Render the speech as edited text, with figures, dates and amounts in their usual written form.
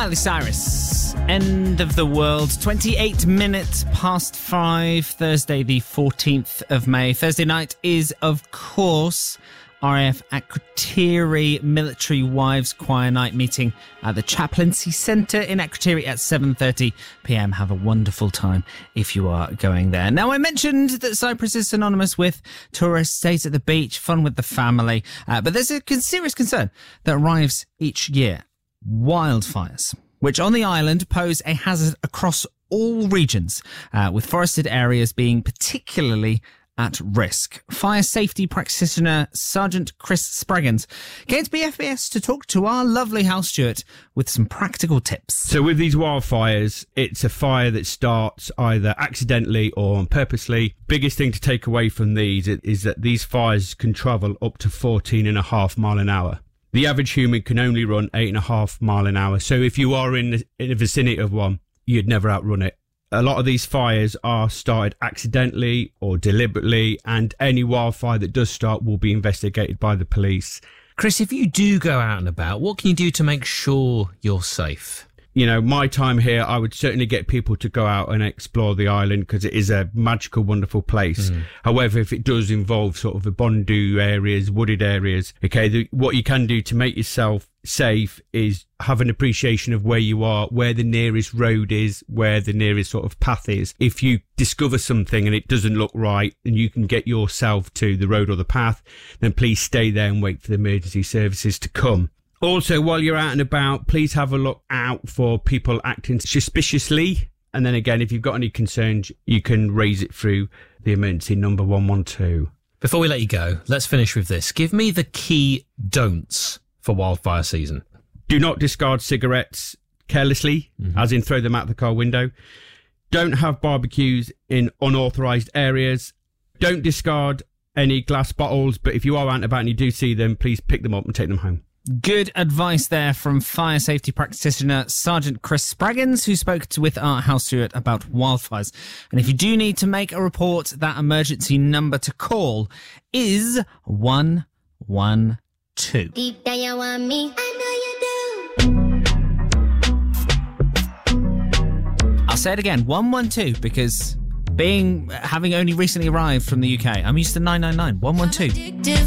Miley Cyrus, End of the World, 28 minutes past 5, Thursday the 14th of May. Thursday night is, of course, RAF Akrotiri Military Wives Choir Night meeting at the Chaplaincy Centre in Akrotiri at 7:30pm. Have a wonderful time if you are going there. Now, I mentioned that Cyprus is synonymous with tourist stays at the beach, fun with the family, but there's a serious concern that arrives each year. Wildfires, which on the island pose a hazard across all regions, with forested areas being particularly at risk. Fire safety practitioner Sergeant Chris Spraggins came to BFBS to talk to our lovely house steward with some practical tips. So with these wildfires, it's a fire that starts either accidentally or purposely. Biggest thing to take away from these is that these fires can travel up to 14.5 miles an hour. The average human can only run 8.5 miles an hour. So if you are in the vicinity of one, you'd never outrun it. A lot of these fires are started accidentally or deliberately, and any wildfire that does start will be investigated by the police. Chris, if you do go out and about, what can you do to make sure you're safe? You know, my time here, I would certainly get people to go out and explore the island because it is a magical, wonderful place. However, if it does involve sort of the Bondu areas, wooded areas, what you can do to make yourself safe is have an appreciation of where you are, where the nearest road is, where the nearest sort of path is. If you discover something and it doesn't look right and you can get yourself to the road or the path, then please stay there and wait for the emergency services to come. Also, while you're out and about, please have a look out for people acting suspiciously. And then again, if you've got any concerns, you can raise it through the emergency number 112. Before we let you go, let's finish with this. Give me the key don'ts for wildfire season. Do not discard cigarettes carelessly, as in throw them out the car window. Don't have barbecues in unauthorised areas. Don't discard any glass bottles, but if you are out and about and you do see them, please pick them up and take them home. Good advice there from fire safety practitioner Sergeant Chris Spraggins, who spoke with our house steward about wildfires. And if you do need to make a report, that emergency number to call is 112. Deep down you want me, I know you do. I'll say it again, 112, because having only recently arrived from the UK, I'm used to 999. 112.